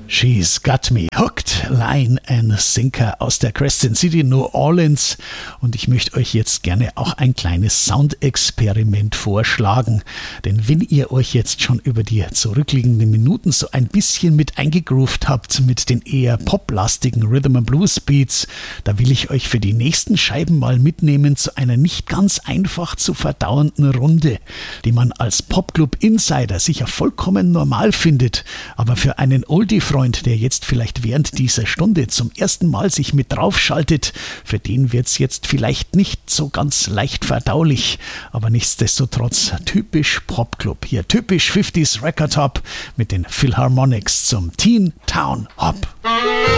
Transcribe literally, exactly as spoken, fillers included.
She's Got Me Hooked, Line and Sinker aus der Crescent City, New Orleans. Und ich möchte euch jetzt gerne auch ein kleines Soundexperiment vorschlagen. Denn wenn ihr euch jetzt schon über die zurückliegenden Minuten so ein bisschen mit eingegroovt habt mit den eher poplastigen Rhythm and Blues Beats, da will ich euch für die nächsten Scheiben mal mitnehmen zu einer nicht ganz einfach zu verdauenden Runde, die man als Popclub Insider sicher vollkommen normal findet, aber für einen Oldie-Freund, der jetzt vielleicht während dieser Stunde zum ersten Mal sich mit draufschaltet, für den wird's jetzt vielleicht nicht so ganz leicht verdaulich, aber nichtsdestotrotz typisch Popclub. Hier typisch fünfziger Record Hop mit den Philharmonics zum Teen Town Hop.